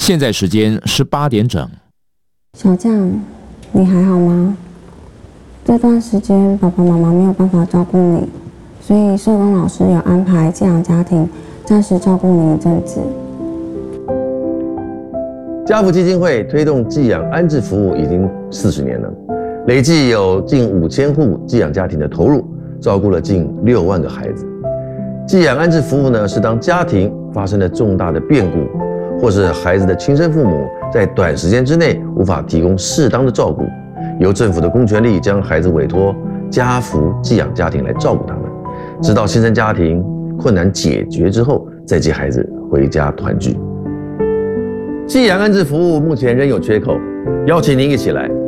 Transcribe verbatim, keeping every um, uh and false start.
现在时间是八点整。 小将，你还好吗？这段时间爸爸妈妈没有办法照顾你，所以社工老师有安排寄养家庭暂时照顾你一阵子。 家福基金会推动寄养安置服务已经四十年了，累计有近五千户寄养家庭的投入，照顾了近六万个孩子。寄养安置服务呢，是当家庭发生了重大的变故，或是孩子的亲生父母在短时间之内无法提供适当的照顾，由政府的公权力将孩子委托家福寄养家庭来照顾他们，直到新生家庭困难解决之后，再接孩子回家团聚。寄养安置服务目前仍有缺口，邀请您一起来